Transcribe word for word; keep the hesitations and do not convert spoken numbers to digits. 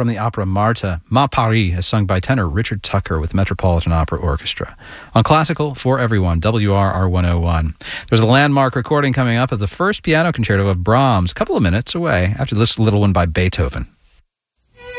from the opera Martha, Ma Paris, is sung by tenor Richard Tucker with Metropolitan Opera Orchestra. On Classical for Everyone, W R R one oh one. There's a landmark recording coming up of the first piano concerto of Brahms, a couple of minutes away after this little one by Beethoven.